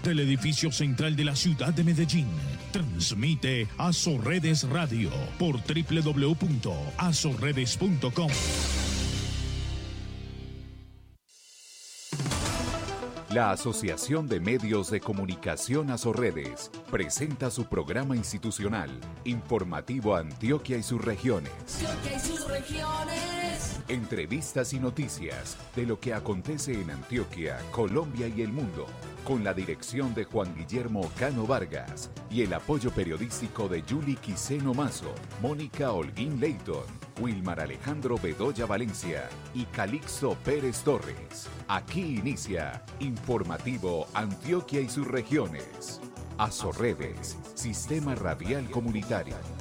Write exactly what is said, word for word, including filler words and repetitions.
del edificio central de la ciudad de Medellín. Transmite Azorredes Radio por doble u doble u doble u punto azorredes punto com. La Asociación de Medios de Comunicación Azorredes presenta su programa institucional informativo Antioquia y sus regiones. Antioquia y sus regiones. Entrevistas y noticias de lo que acontece en Antioquia, Colombia y el mundo, con la dirección de Juan Guillermo Cano Vargas y el apoyo periodístico de Yuli Quiseno Mazo, Mónica Holguín Leighton, Wilmar Alejandro Bedoya Valencia y Calixto Pérez Torres. Aquí inicia Informativo Antioquia y sus regiones. Azorredes, Sistema Radial Comunitario.